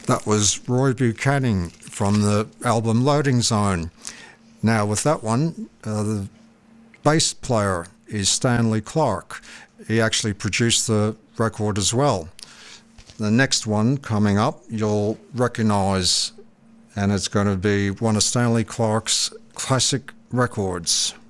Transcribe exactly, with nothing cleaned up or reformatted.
That was Roy Buchanan from the album Loading Zone. Now with that one, uh, the bass player is Stanley Clarke. He actually produced the record as well. The next one coming up you'll recognise, and it's going to be one of Stanley Clarke's classic records.